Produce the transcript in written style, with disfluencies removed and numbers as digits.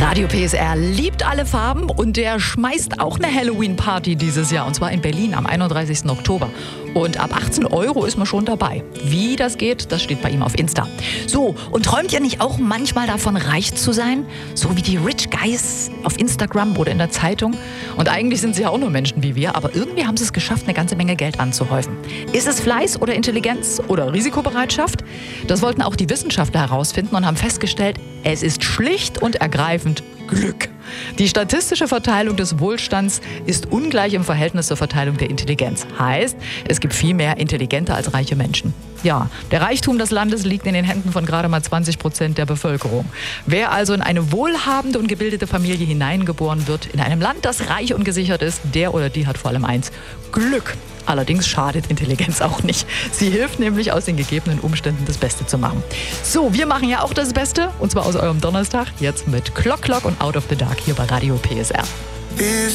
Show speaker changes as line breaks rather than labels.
Radio PSR liebt alle Farben und der schmeißt auch eine Halloween-Party dieses Jahr. Und zwar in Berlin am 31. Oktober. Und ab 18 € ist man schon dabei. Wie das geht, das steht bei ihm auf Insta. So, und träumt ihr nicht auch manchmal davon, reich zu sein? So wie die Rich Guys auf Instagram oder in der Zeitung? Und eigentlich sind sie ja auch nur Menschen wie wir, aber irgendwie haben sie es geschafft, eine ganze Menge Geld anzuhäufen. Ist es Fleiß oder Intelligenz oder Risikobereitschaft? Das wollten auch die Wissenschaftler herausfinden und haben festgestellt, es ist schlicht und ergreifend Glück. Die statistische Verteilung des Wohlstands ist ungleich im Verhältnis zur Verteilung der Intelligenz. Heißt, es gibt viel mehr intelligente als reiche Menschen. Ja, der Reichtum des Landes liegt in den Händen von gerade mal 20% der Bevölkerung. Wer also in eine wohlhabende und gebildete Familie hineingeboren wird, in einem Land, das reich und gesichert ist, der oder die hat vor allem eins: Glück. Allerdings schadet Intelligenz auch nicht. Sie hilft nämlich, aus den gegebenen Umständen das Beste zu machen. So, wir machen ja auch das Beste, und zwar aus eurem Donnerstag, jetzt mit Clock Clock und Out of the Dark hier bei Radio PSR.